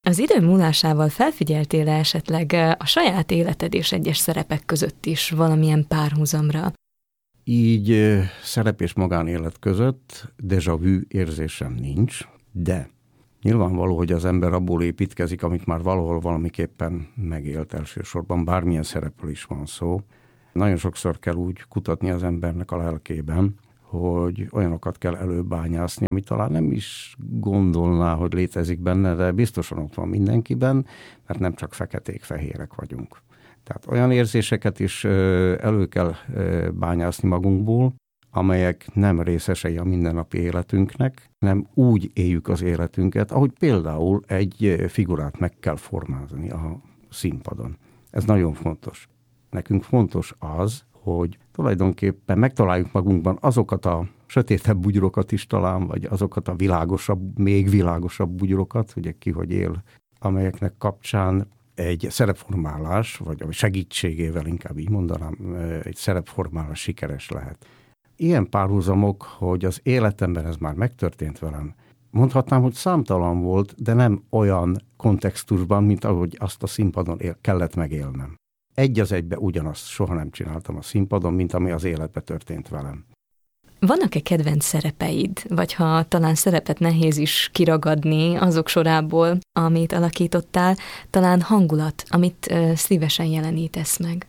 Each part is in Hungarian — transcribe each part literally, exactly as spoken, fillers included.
Az idő múlásával felfigyeltél esetleg a saját életed és egyes szerepek között is valamilyen párhuzamra? Így szerep és magánélet között déjà vu érzésem nincs, de nyilvánvaló, hogy az ember abból építkezik, amit már valahol valamiképpen megélt, elsősorban, bármilyen szerepről is van szó. Nagyon sokszor kell úgy kutatni az embernek a lelkében, hogy olyanokat kell előbányászni, ami talán nem is gondolná, hogy létezik benne, de biztosan ott van mindenkiben, mert nem csak feketék-fehérek vagyunk. Tehát olyan érzéseket is elő kell bányászni magunkból, amelyek nem részesei a mindennapi életünknek, nem úgy éljük az életünket, ahogy például egy figurát meg kell formázni a színpadon. Ez nagyon fontos. Nekünk fontos az, hogy tulajdonképpen megtaláljuk magunkban azokat a sötétebb bugyrokat is talán, vagy azokat a világosabb, még világosabb bugyrokat, ugye ki hogy él, amelyeknek kapcsán egy szerepformálás, vagy segítségével inkább így mondanám, egy szerepformálás sikeres lehet. Ilyen párhuzamok, hogy az életemben ez már megtörtént velem, mondhatnám, hogy számtalan volt, de nem olyan kontextusban, mint ahogy azt a színpadon él, kellett megélnem. Egy az egybe ugyanazt soha nem csináltam a színpadon, mint ami az életbe történt velem. Vannak-e kedvenc szerepeid, vagy ha talán szerepet nehéz is kiragadni azok sorából, amit alakítottál, talán hangulat, amit uh, szívesen jelenítesz meg?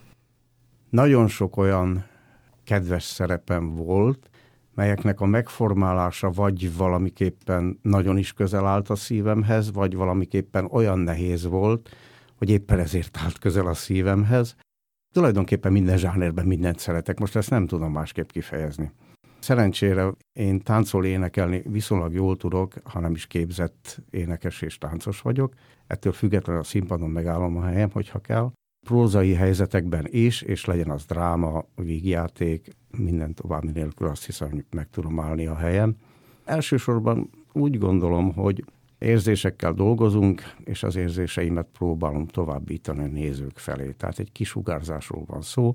Nagyon sok olyan kedves szerepem volt, melyeknek a megformálása vagy valamiképpen nagyon is közel állt a szívemhez, vagy valamiképpen olyan nehéz volt, hogy éppen ezért állt közel a szívemhez. Tulajdonképpen minden zsánerben mindent szeretek, most ezt nem tudom másképp kifejezni. Szerencsére én táncolni, énekelni viszonylag jól tudok, hanem is képzett énekes és táncos vagyok. Ettől függetlenül a színpadon megállom a helyem, hogyha kell. Prózai helyzetekben is, és legyen az dráma, vígjáték, minden további nélkül azt hiszem, hogy meg tudom állni a helyem. Elsősorban úgy gondolom, hogy érzésekkel dolgozunk, és az érzéseimet próbálom továbbítani a nézők felé. Tehát egy kisugárzásról van szó,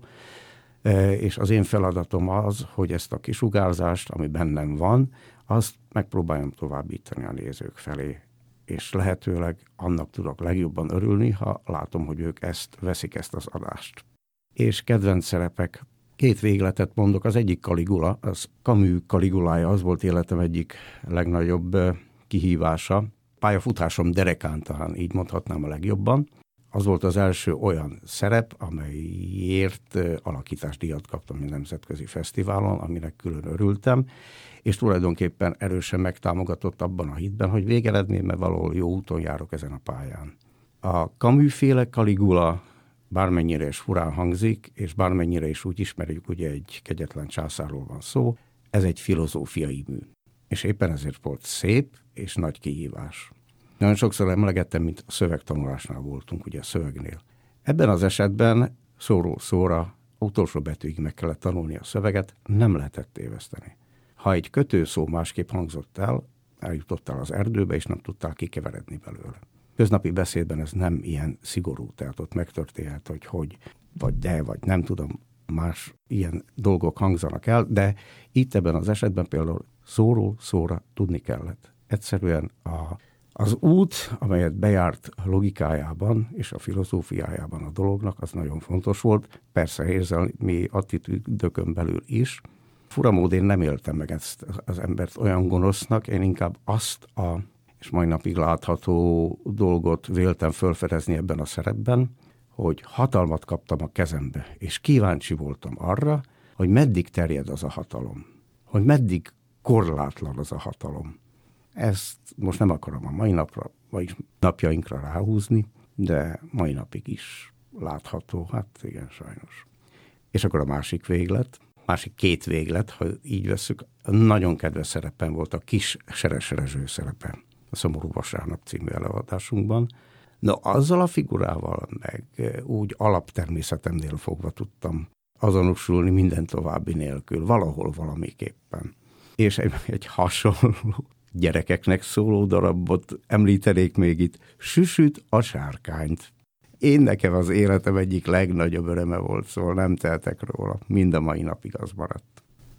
és az én feladatom az, hogy ezt a kisugárzást, ami bennem van, azt megpróbáljam továbbítani a nézők felé. És lehetőleg annak tudok legjobban örülni, ha látom, hogy ők ezt veszik, ezt az adást. És kedvenc szerepek, két végletet mondok, az egyik Caligula, az Camus Caligulája, az volt életem egyik legnagyobb kihívása. Pályafutásom derekán talán így mondhatnám a legjobban. Az volt az első olyan szerep, amelyért alakításdíjat kaptam a nemzetközi fesztiválon, aminek külön örültem, és tulajdonképpen erősen megtámogatott abban a hitben, hogy végeredményben valahol jó úton járok ezen a pályán. A Camus-féle Caligula bármennyire is furán hangzik, és bármennyire is úgy ismerjük, ugye egy kegyetlen császárról van szó, ez egy filozófiai mű. És éppen ezért volt szép és nagy kihívás. Nagyon sokszor emlegettem, mint a szövegtanulásnál voltunk, ugye a szövegnél. Ebben az esetben szóról szóra, utolsó betűig meg kellett tanulni a szöveget, nem lehetett téveszteni. Ha egy kötőszó másképp hangzott el, eljutottál az erdőbe, és nem tudtál kikeveredni belőle. Köznapi beszédben ez nem ilyen szigorú, tehát ott megtörténhet, hogy hogy, vagy de, vagy nem tudom, más ilyen dolgok hangzanak el, de itt ebben az esetben például szóról szóra tudni kellett. Egyszerűen a, az út, amelyet bejárt a logikájában és a filozófiájában a dolognak, az nagyon fontos volt. Persze érzelmi attitűdökön belül is. Furamód én nem éltem meg ezt az embert olyan gonosznak, én inkább azt a, és mai napig látható dolgot véltem fölfedezni ebben a szerepben, hogy hatalmat kaptam a kezembe, és kíváncsi voltam arra, hogy meddig terjed az a hatalom, hogy meddig korlátlan az a hatalom. Ezt most nem akarom a mai napra, vagy napjainkra ráhúzni, de mai napig is látható, hát igen, sajnos. És akkor a másik véglet, másik két véglet, ha így vesszük, nagyon kedves szerepem volt a Kis Seres Rezső szerepe, a Szomorú Vasárnap című előadásunkban. No, azzal a figurával meg úgy alaptermészetemnél fogva tudtam azonosulni minden további nélkül, valahol valamiképpen. És egy, egy hasonló gyerekeknek szóló darabot említenék még itt, Süsüt a sárkányt. Én nekem az életem egyik legnagyobb öröme volt, szóval nem tehetek róla. Mind a mai napig az maradt.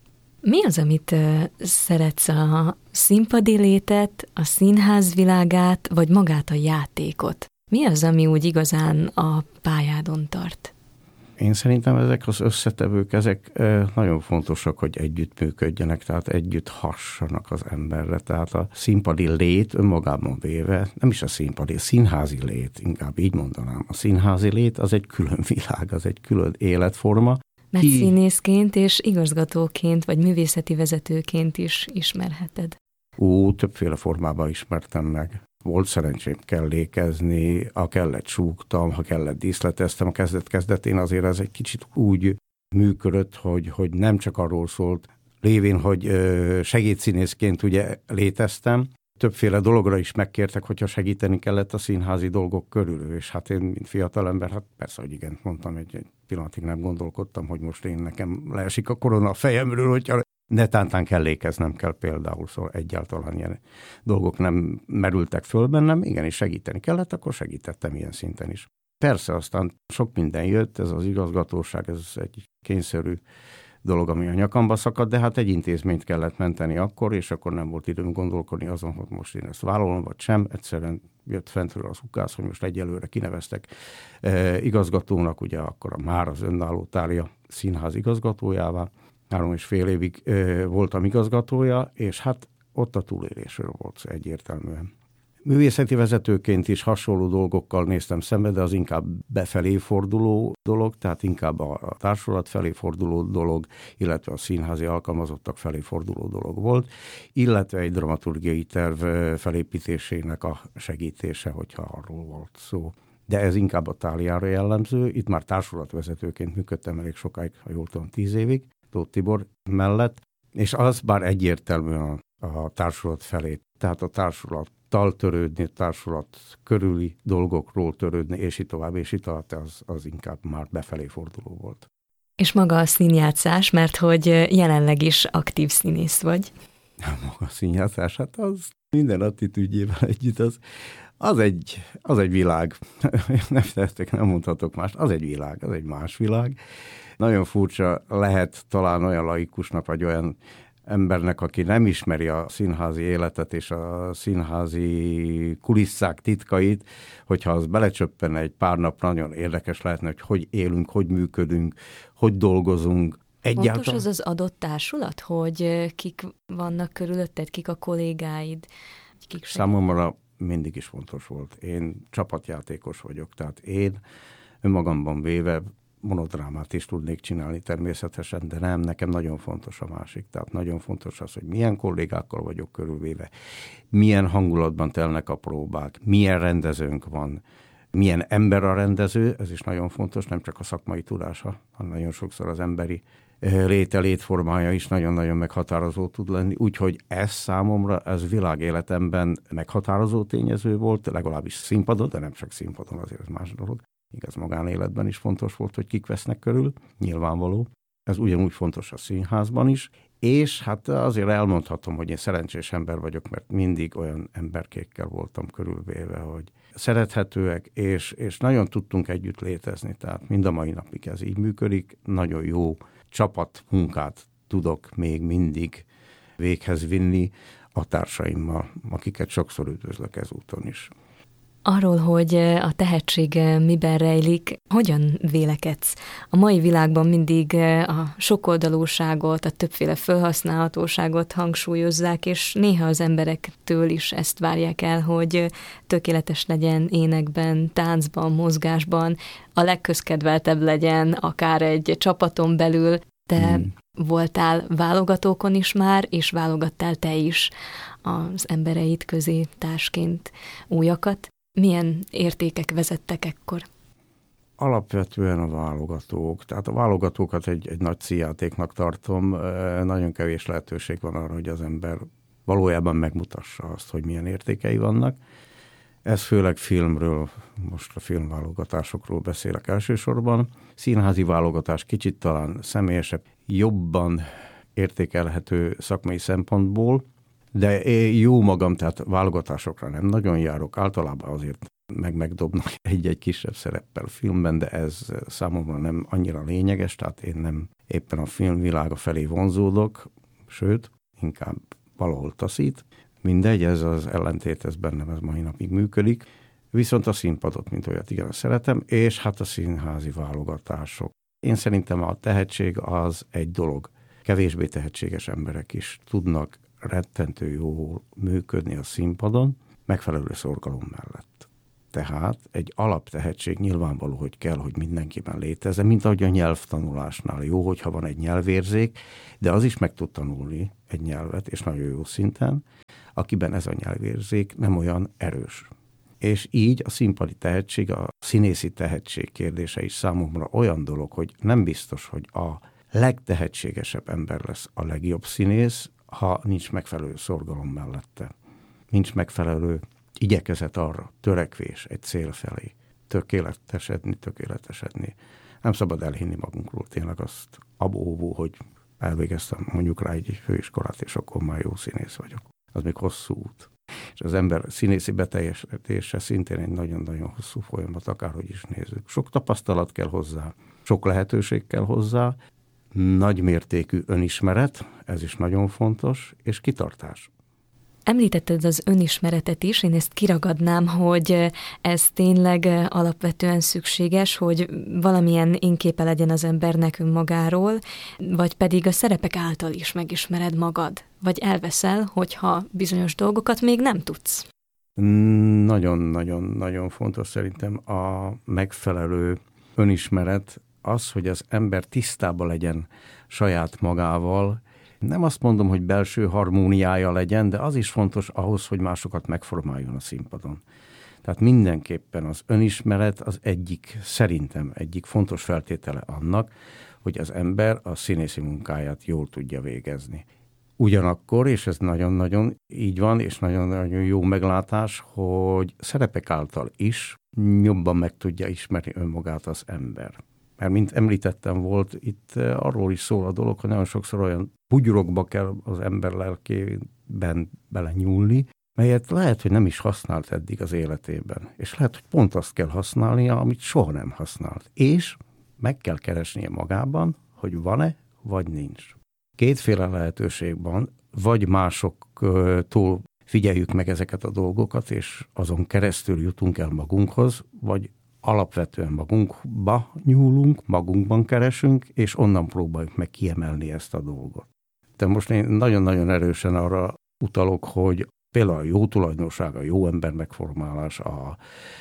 Mi az, amit szeretsz, a színpadi létet, a színház világát, vagy magát a játékot? Mi az, ami úgy igazán a pályádon tart? Én szerintem ezek az összetevők, ezek nagyon fontosak, hogy együttműködjenek, tehát együtt hassanak az emberre. Tehát a színpadi lét önmagában véve, nem is a színpadi, a színházi lét, inkább így mondanám. A színházi lét az egy külön világ, az egy külön életforma. Mert Ki... színészként és igazgatóként, vagy művészeti vezetőként is ismerheted. Ó, többféle formában ismertem meg. Volt szerencsém kellékezni, ha kellett súgtam, ha kellett díszleteztem. A kezdet-kezdetén azért ez egy kicsit úgy működött, hogy, hogy nem csak arról szólt, lévén, hogy segédszínészként ugye léteztem. Többféle dologra is megkértek, hogyha segíteni kellett a színházi dolgok körül. És hát én, mint fiatalember, hát persze, hogy igen, mondtam, egy, egy pillanatig nem gondolkodtam, hogy most én nekem leesik a korona a fejemről, hogyha netántán kellékeznem kell például, szóval egyáltalán ilyen dolgok nem merültek föl bennem, igenis segíteni kellett, akkor segítettem ilyen szinten is. Persze aztán sok minden jött, ez az igazgatóság, ez egy kényszerű dolog, ami a nyakamba szakadt, de hát egy intézményt kellett menteni akkor, és akkor nem volt időm gondolkodni azon, hogy most én ezt vállalom, vagy sem. Egyszerűen jött fentről az ukász, hogy most egyelőre kineveztek e, igazgatónak, ugye akkor a már az önálló Thália színház igazgatójává. Három és fél évig e, voltam igazgatója, és hát ott a túlélésről volt egyértelműen. Művészeti vezetőként is hasonló dolgokkal néztem szembe, de az inkább befelé forduló dolog, tehát inkább a társulat felé forduló dolog, illetve a színházi alkalmazottak felé forduló dolog volt, illetve egy dramaturgiai terv felépítésének a segítése, hogyha arról volt szó. De ez inkább a Tháliára jellemző. Itt már társulatvezetőként működtem elég sokáig, ha jól tudom, tíz évig, Tóth Tibor mellett, és az bár egyértelműen a, a társulat felé, tehát a társulat törődni, társulat körüli dolgokról törődni, és így tovább, és így tovább, az, az inkább már befelé forduló volt. És maga a színjátszás, mert hogy jelenleg is aktív színész vagy. Maga a színjátszás, hát az minden attitűdjével együtt, az, az, egy, az egy világ. Nem tettek, nem mondhatok mást, az egy világ, az egy más világ. Nagyon furcsa lehet talán olyan laikusnak, vagy olyan embernek, aki nem ismeri a színházi életet és a színházi kulisszák titkait, hogyha az belecsöppen egy pár nap, nagyon érdekes lehetne, hogy hogy élünk, hogy működünk, hogy dolgozunk. Egyáltalán... Fontos az az adott társulat, hogy kik vannak körülötted, kik a kollégáid? Kik Számomra mindig is fontos volt. Én csapatjátékos vagyok, tehát én önmagamban véve monodrámát is tudnék csinálni természetesen, de nem, nekem nagyon fontos a másik. Tehát nagyon fontos az, hogy milyen kollégákkal vagyok körülvéve, milyen hangulatban telnek a próbák, milyen rendezőnk van, milyen ember a rendező, ez is nagyon fontos, nem csak a szakmai tudása, hanem nagyon sokszor az emberi léte, létformája is nagyon-nagyon meghatározó tud lenni. Úgyhogy ez számomra, ez világéletemben meghatározó tényező volt, legalábbis színpadon, de nem csak színpadon, azért ez más dolog. Igaz, magánéletben is fontos volt, hogy kik vesznek körül, nyilvánvaló. Ez ugyanúgy fontos a színházban is, és hát azért elmondhatom, hogy én szerencsés ember vagyok, mert mindig olyan emberkékkel voltam körülvéve, hogy szerethetőek, és, és nagyon tudtunk együtt létezni, tehát mind a mai napig ez így működik, nagyon jó csapatmunkát tudok még mindig véghez vinni a társaimmal, akiket sokszor üdvözlök ezúton is. Arról, hogy a tehetség miben rejlik, hogyan vélekedsz? A mai világban mindig a sokoldalúságot, a többféle felhasználhatóságot hangsúlyozzák, és néha az emberektől is ezt várják el, hogy tökéletes legyen énekben, táncban, mozgásban, a legközkedveltebb legyen, akár egy csapaton belül. Te hmm. voltál válogatókon is már, és válogattál te is az embereid közé társként újakat. Milyen értékek vezettek ekkor? Alapvetően a válogatók. Tehát a válogatókat egy, egy nagy színjátéknak tartom. Nagyon kevés lehetőség van arra, hogy az ember valójában megmutassa azt, hogy milyen értékei vannak. Ez főleg filmről, most a filmválogatásokról beszélek elsősorban. Színházi válogatás kicsit talán személyesebb, jobban értékelhető szakmai szempontból, de jó magam, tehát válogatásokra nem nagyon járok, általában azért meg megdobnak egy-egy kisebb szereppel filmben, de ez számomra nem annyira lényeges, tehát én nem éppen a filmvilága felé vonzódok, sőt, inkább valahol taszít. Mindegy, ez az ellentét, ez bennem ez mai napig működik. Viszont a színpadot, mint olyat igen szeretem, és hát a színházi válogatások. Én szerintem a tehetség az egy dolog. Kevésbé tehetséges emberek is tudnak rettentő jól működni a színpadon, megfelelő szorgalom mellett. Tehát egy alaptehetség nyilvánvaló, hogy kell, hogy mindenkiben létezzen, mint ahogy a nyelvtanulásnál jó, hogyha van egy nyelvérzék, de az is meg tud tanulni egy nyelvet, és nagyon jó szinten, akiben ez a nyelvérzék nem olyan erős. És így a színpadi tehetség, a színészi tehetség kérdése is számomra olyan dolog, hogy nem biztos, hogy a legtehetségesebb ember lesz a legjobb színész, ha nincs megfelelő szorgalom mellette. Nincs megfelelő igyekezet arra, törekvés egy cél felé. Tökéletesedni, tökéletesedni. Nem szabad elhinni magunkról tényleg azt abóvó, hogy elvégeztem mondjuk rá egy főiskolát, és akkor már jó színész vagyok. Az még hosszú út. És az ember színészi beteljesedése szintén egy nagyon-nagyon hosszú folyamat, akárhogy is nézzük. Sok tapasztalat kell hozzá, sok lehetőség kell hozzá, nagymértékű önismeret, ez is nagyon fontos, és kitartás. Említetted az önismeretet is, én ezt kiragadnám, hogy ez tényleg alapvetően szükséges, hogy valamilyen énképe legyen az embernek önmagáról, vagy pedig a szerepek által is megismered magad, vagy elveszel, hogyha bizonyos dolgokat még nem tudsz. Nagyon-nagyon-nagyon fontos szerintem a megfelelő önismeret, az, hogy az ember tisztában legyen saját magával. Nem azt mondom, hogy belső harmóniája legyen, de az is fontos ahhoz, hogy másokat megformáljon a színpadon. Tehát mindenképpen az önismeret az egyik, szerintem egyik fontos feltétele annak, hogy az ember a színészi munkáját jól tudja végezni. Ugyanakkor, és ez nagyon-nagyon így van, és nagyon-nagyon jó meglátás, hogy szerepek által is jobban meg tudja ismerni önmagát az ember. Mert mint említettem, volt itt arról is szól a dolog, hogy nagyon sokszor olyan bugyrokba kell az ember lelkében belenyúlni, melyet lehet, hogy nem is használt eddig az életében. És lehet, hogy pont azt kell használnia, amit soha nem használt. És meg kell keresnie magában, hogy van-e, vagy nincs. Kétféle lehetőség van, vagy másoktól figyeljük meg ezeket a dolgokat, és azon keresztül jutunk el magunkhoz, vagy alapvetően magunkba nyúlunk, magunkban keresünk, és onnan próbáljuk meg kiemelni ezt a dolgot. De most én nagyon-nagyon erősen arra utalok, hogy például a jó tulajdonság, a jó ember megformálás, a,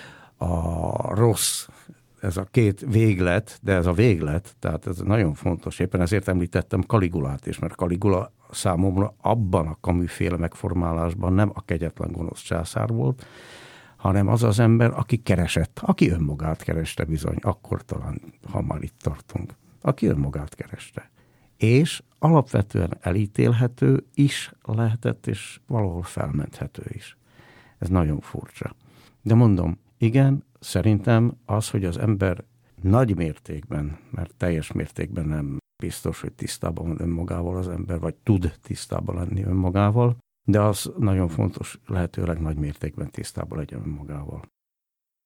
a rossz, ez a két véglet, de ez a véglet, tehát ez nagyon fontos. Éppen ezért említettem Caligulát is, mert Caligula számomra abban a Camus-féle megformálásban nem a kegyetlen gonosz császár volt, hanem az az ember, aki keresett, aki önmagát kereste bizony, akkor talán, ha már itt tartunk, aki önmagát kereste. És alapvetően elítélhető is lehetett, és valahol felmenthető is. Ez nagyon furcsa. De mondom, igen, szerintem az, hogy az ember nagy mértékben, mert teljes mértékben nem biztos, hogy tisztában van önmagával az ember, vagy tud tisztában lenni önmagával, de az nagyon fontos, lehetőleg nagy mértékben tisztában legyen önmagával.